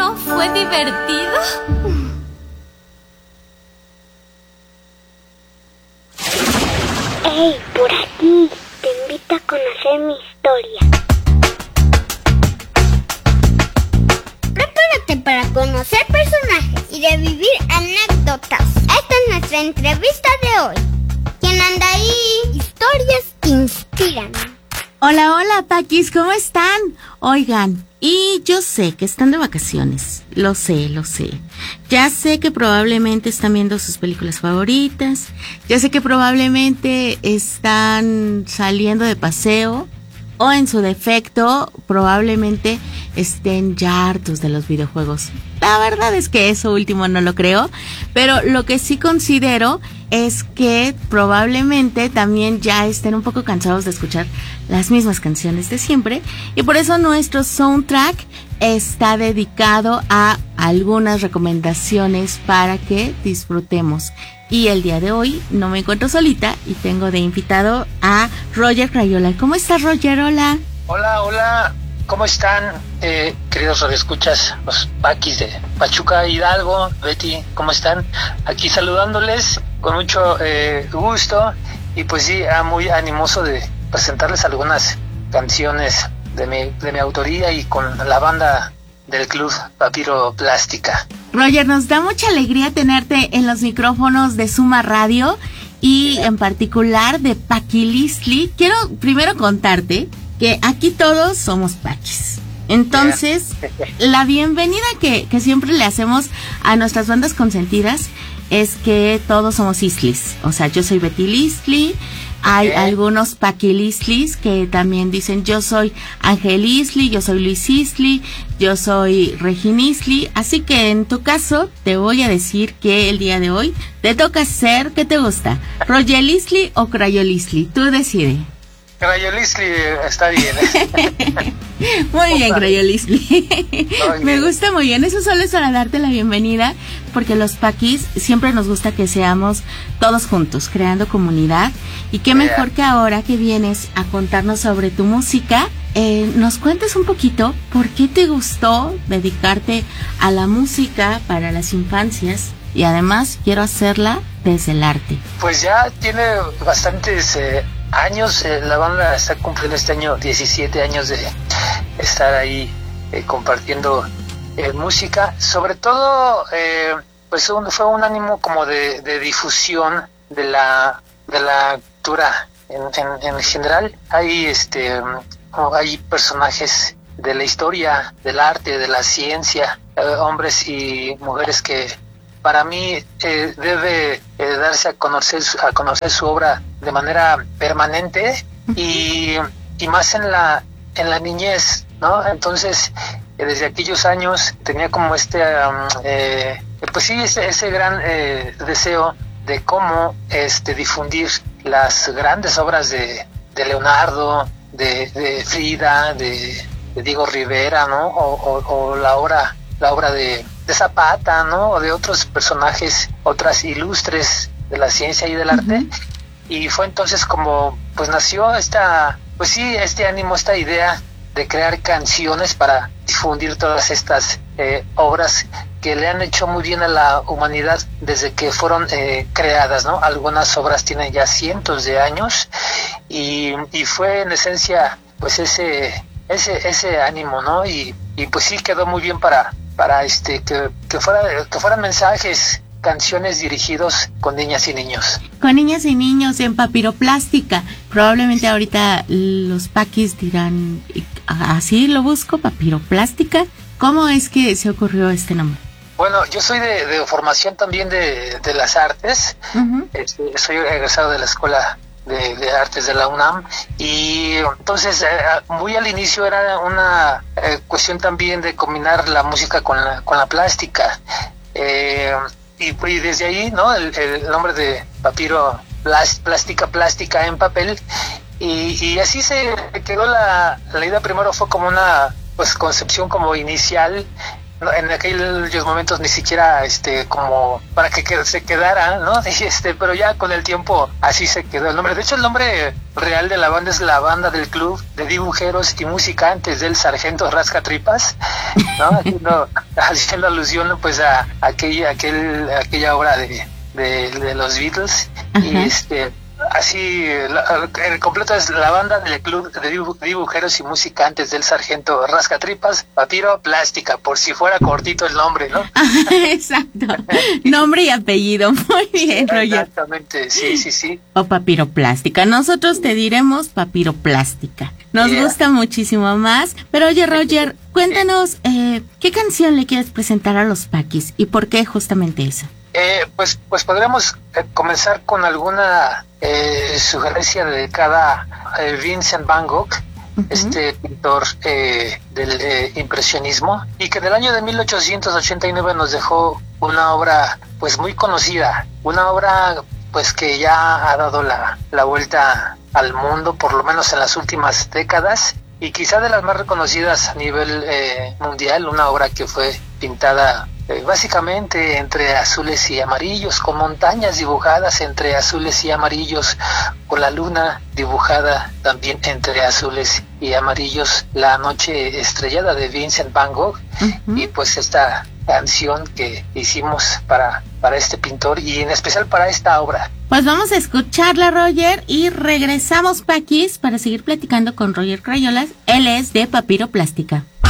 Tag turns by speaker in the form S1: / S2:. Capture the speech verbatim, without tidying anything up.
S1: ¿No fue divertido?
S2: ¡Ey, por aquí! Te invito a conocer mi historia. Prepárate para conocer personajes y revivir anécdotas. Esta es nuestra entrevista de hoy. ¿Quién anda ahí? Historias que inspiran.
S3: Hola, hola, Paquis, ¿cómo están? Oigan, y yo sé que están de vacaciones, lo sé, lo sé. Ya sé que probablemente están viendo sus películas favoritas, ya sé que probablemente están saliendo de paseo, o en su defecto, probablemente estén ya hartos de los videojuegos. La verdad es que eso último no lo creo, pero lo que sí considero es que probablemente también ya estén un poco cansados de escuchar las mismas canciones de siempre, y por eso nuestro soundtrack está dedicado a algunas recomendaciones para que disfrutemos. Y el día de hoy no me encuentro solita y tengo de invitado a Roger Crayola. ¿Cómo estás, Roger? Hola.
S4: Hola, hola. ¿Cómo están, eh, queridos radioescuchas, los Paquis de Pachuca, Hidalgo, Betty? ¿Cómo están? Aquí saludándoles con mucho eh, gusto y pues sí, ah, muy animoso de presentarles algunas canciones de mi, de mi autoría y con la banda del club Papiro Plástica.
S3: Roger, nos da mucha alegría tenerte en los micrófonos de Suma Radio y en particular de Paquilistli. Quiero primero contarte que aquí todos somos Paquis. Entonces, la bienvenida que, que siempre le hacemos a nuestras bandas consentidas es que todos somos Islis. O sea, yo soy Betty Listli, hay okay. algunos Paquilistlis que también dicen yo soy Ángel Isli, yo soy Luis Isli, yo soy Regina Isli. Así que en tu caso te voy a decir que el día de hoy te toca ser, ¿qué te gusta? ¿Roger Isli o Crayolisli? Tú decide.
S4: Crayolisli está bien.
S3: Muy bien, Crayolisli. Me gusta muy bien. Eso solo es para darte la bienvenida, porque los Paquis siempre nos gusta que seamos todos juntos, creando comunidad. Y qué mejor que ahora que vienes a contarnos sobre tu música, eh, nos cuentes un poquito por qué te gustó dedicarte a la música para las infancias. Y además quiero hacerla desde el arte.
S4: Pues ya tiene bastantes eh, años, eh, la banda está cumpliendo este año diecisiete años de estar ahí eh, compartiendo eh, música. Sobre todo, eh, pues un, fue un ánimo como de, de difusión de la de la cultura en, en, en general. Hay este hay personajes de la historia, del arte, de la ciencia, eh, hombres y mujeres que para mí eh, debe eh, darse a conocer a conocer su obra de manera permanente y, y más en la en la niñez, ¿no? Entonces eh, desde aquellos años tenía como este um, eh, pues sí ese, ese gran eh, deseo de cómo este difundir las grandes obras de, de Leonardo, de, de Frida, de, de Diego Rivera, ¿no? O, o, o la obra la obra de, de Zapata, ¿no? O de otros personajes, otras ilustres de la ciencia y del arte. Uh-huh. Y fue entonces como, pues nació esta, pues sí, este ánimo, esta idea de crear canciones para difundir todas estas eh, obras que le han hecho muy bien a la humanidad desde que fueron eh, creadas, ¿no? Algunas obras tienen ya cientos de años y, y fue en esencia, pues ese, ese, ese ánimo, ¿no? Y, y pues sí quedó muy bien para para este que, que fuera que fueran mensajes, canciones dirigidos con niñas y niños.
S3: Con niñas y niños en papiroplástica. Probablemente ahorita los Paquis dirán, así lo busco, papiroplástica. ¿Cómo es que se ocurrió este nombre?
S4: Bueno, yo soy de, de formación también de, de las artes. Uh-huh. Este, soy egresado de la Escuela De, de Artes de la UNAM y entonces eh, muy al inicio era una eh, cuestión también de combinar la música con la, con la plástica eh, y, y desde ahí, ¿no? El, el nombre de Papiro Plast, Plástica, Plástica en papel y, y así se quedó la, la idea. Primero fue como una pues concepción como inicial no, en aquellos momentos ni siquiera este como para que, que se quedara, ¿no? Y este, pero ya con el tiempo así se quedó el nombre. De hecho, el nombre real de la banda es la Banda del Club de Dibujeros y Musicantes del Sargento Rascatripas, ¿no? Haciendo, haciendo alusión pues a, a aquella, aquel, aquella obra de, de, de los Beatles. Ajá. Y este así, la, el completo es la Banda del Club de Dibujeros y Musicantes del Sargento Rascatripas, Papiro Plástica, por si fuera cortito el nombre, ¿no?
S3: Exacto, nombre y apellido, muy bien, Roger.
S4: Exactamente, sí, sí, sí.
S3: O Papiro Plástica, nosotros te diremos Papiro Plástica, nos yeah. gusta muchísimo más, pero oye, Roger, cuéntanos, eh, ¿qué canción le quieres presentar a los Paquis y por qué justamente esa?
S4: Eh, pues, pues podríamos eh, comenzar con alguna eh, sugerencia dedicada a eh, Vincent Van Gogh, uh-huh. este pintor eh, del eh, impresionismo, y que del año de mil ochocientos ochenta y nueve nos dejó una obra pues muy conocida, una obra pues que ya ha dado la, la vuelta al mundo, por lo menos en las últimas décadas, y quizá de las más reconocidas a nivel eh, mundial, una obra que fue pintada eh, básicamente entre azules y amarillos, con montañas dibujadas entre azules y amarillos, con la luna dibujada también entre azules y amarillos, La Noche Estrellada de Vincent Van Gogh, uh-huh. y pues esta canción que hicimos para, para este pintor y en especial para esta obra.
S3: Pues vamos a escucharla, Roger, y regresamos, Paquis, para seguir platicando con Roger Crayolas. Él es de Papiro Plástica.